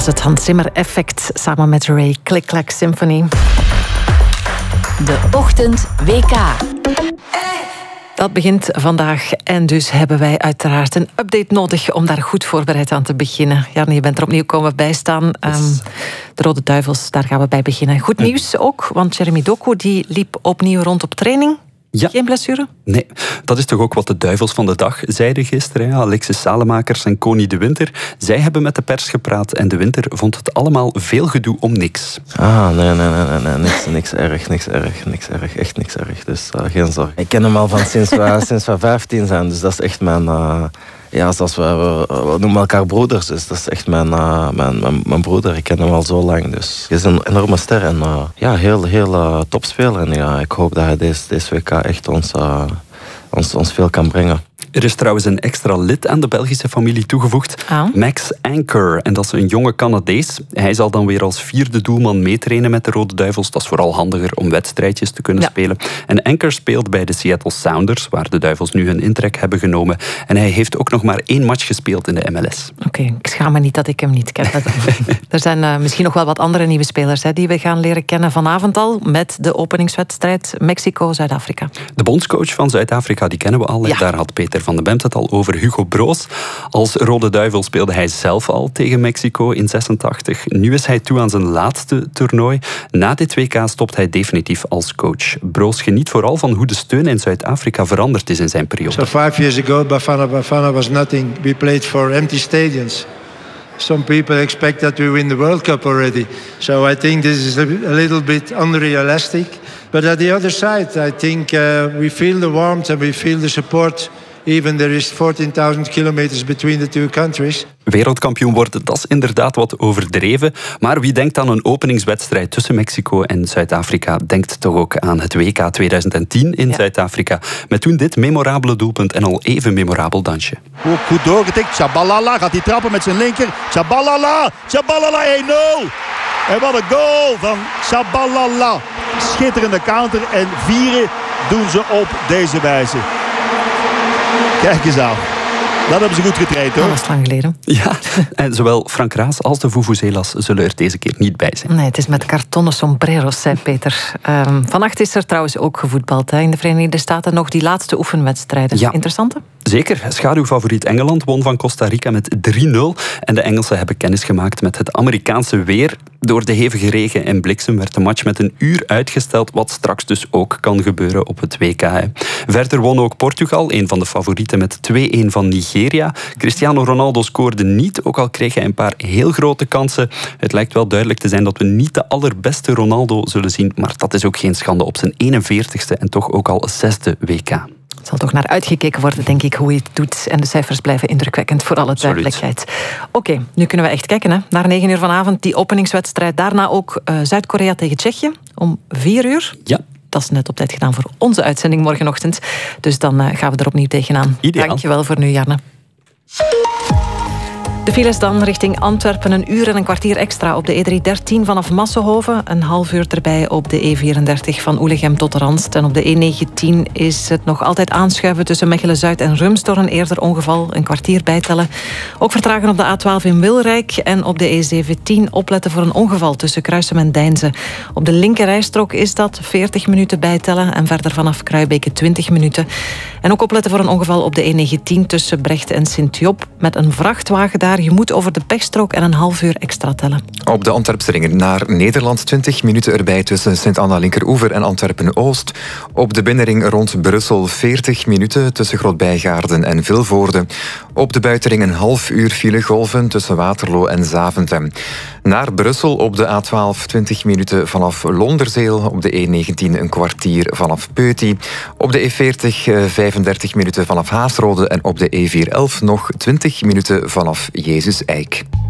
was het Hans Zimmer Effect samen met Ray Click Clack Symphony. De Ochtend WK. Dat begint vandaag en dus hebben wij uiteraard een update nodig om daar goed voorbereid aan te beginnen. Jarno, je bent er opnieuw komen bijstaan. De Rode Duivels, daar gaan we bij beginnen. Goed nieuws ook, want Jeremy Doku die liep opnieuw rond op training. Ja. Geen blessure? Nee, dat is toch ook wat de duivels van de dag zeiden gisteren. Alexis Salemakers en Connie de Winter. Zij hebben met de pers gepraat en de Winter vond het allemaal veel gedoe om niks. Nee. Niks erg. Echt niks erg. Dus geen zorg. Ik ken hem al van sinds we 15 zijn. Dus dat is echt mijn... zoals we noemen elkaar broeders. Dus dat is echt mijn broeder. Ik ken hem al zo lang. Dus hij is een enorme ster. En heel topspeler. En ik hoop dat hij deze WK echt ons veel kan brengen. Er is trouwens een extra lid aan de Belgische familie toegevoegd. Max Anker. En dat is een jonge Canadees. Hij zal dan weer als vierde doelman meetrainen met de Rode Duivels. Dat is vooral handiger om wedstrijdjes te kunnen spelen. En Anker speelt bij de Seattle Sounders, waar de Duivels nu hun intrek hebben genomen. En hij heeft ook nog maar 1 match gespeeld in de MLS. Oké, ik schaam me niet dat ik hem niet ken. Er zijn misschien nog wel wat andere nieuwe spelers die we gaan leren kennen vanavond al met de openingswedstrijd Mexico-Zuid-Afrika. De bondscoach van Zuid-Afrika, die kennen we al. Ja. Daar had Peter van de Bemt het al over, Hugo Broos. Als Rode Duivel speelde hij zelf al tegen Mexico in 86. Nu is hij toe aan zijn laatste toernooi. Na dit WK stopt hij definitief als coach. Broos geniet vooral van hoe de steun in Zuid-Afrika veranderd is in zijn periode. So 5 years ago, Bafana was nothing. We played for empty stadiums. Some people expect that we win the World Cup already. So I think this is a little bit unrealistic. But at the other side, I think we feel the warmth and we feel the support. Even there is 14,000 kilometers between the two countries. Wereldkampioen worden, dat is inderdaad wat overdreven. Maar wie denkt aan een openingswedstrijd tussen Mexico en Zuid-Afrika, denkt toch ook aan het WK 2010 in Zuid-Afrika. Met toen dit memorabele doelpunt en al even memorabel dansje. Goed doorgetikt. Shabalala gaat hij trappen met zijn linker. Shabalala 1-0. En wat een goal van Shabalala. Schitterende counter en vieren doen ze op deze wijze. Kijk eens aan. Dat hebben ze goed getraind, hoor. Dat was lang geleden. Ja, en zowel Frank Raas als de Vuvuzelas zullen er deze keer niet bij zijn. Nee, het is met kartonnen sombreros, zei Peter. Vannacht is er trouwens ook gevoetbald in de Verenigde Staten. Nog die laatste oefenwedstrijden. Ja. Interessante? Zeker. Schaduwfavoriet Engeland won van Costa Rica met 3-0. En de Engelsen hebben kennis gemaakt met het Amerikaanse weer. Door de hevige regen en bliksem werd de match met 1 uur uitgesteld, wat straks dus ook kan gebeuren op het WK. Verder won ook Portugal, een van de favorieten, met 2-1 van Nigeria. Cristiano Ronaldo scoorde niet, ook al kreeg hij een paar heel grote kansen. Het lijkt wel duidelijk te zijn dat we niet de allerbeste Ronaldo zullen zien, maar dat is ook geen schande op zijn 41ste en toch ook al 6e WK. Er zal toch naar uitgekeken worden, denk ik, hoe hij het doet. En de cijfers blijven indrukwekkend, voor alle duidelijkheid. Oké, nu kunnen we echt kijken. Naar 9 uur vanavond, die openingswedstrijd. Daarna ook Zuid-Korea tegen Tsjechië om 4 uur. Ja. Dat is net op tijd gedaan voor onze uitzending morgenochtend. Dus dan gaan we er opnieuw tegenaan. Ideaal. Dankjewel voor nu, Jarne. De files dan richting Antwerpen, 1 uur en een kwartier extra op de E313 vanaf Massenhoven. Een half uur erbij op de E34 van Oelegem tot Ranst. En op de E19 is het nog altijd aanschuiven tussen Mechelen-Zuid en Rums door een eerder ongeval. Een kwartier bijtellen. Ook vertragen op de A12 in Wilrijk en op de E17 opletten voor een ongeval tussen Kruisem en Deinze. Op de linkerrijstrook is dat 40 minuten bijtellen en verder vanaf Kruibeke 20 minuten. En ook opletten voor een ongeval op de E19 tussen Brecht en Sint-Job met een vrachtwagen daar. Je moet over de pechstrook en een half uur extra tellen. Op de Antwerpse ring naar Nederland 20 minuten erbij tussen Sint-Anna Linkeroever en Antwerpen-Oost. Op de binnenring rond Brussel 40 minuten tussen Grootbijgaarden en Vilvoorde. Op de buitenring een half uur filegolven tussen Waterloo en Zaventem. Naar Brussel op de A12 20 minuten vanaf Londerzeel. Op de E19 een kwartier vanaf Peuty. Op de E40 35 minuten vanaf Haasrode. En op de E411 nog 20 minuten vanaf Jezus Eik.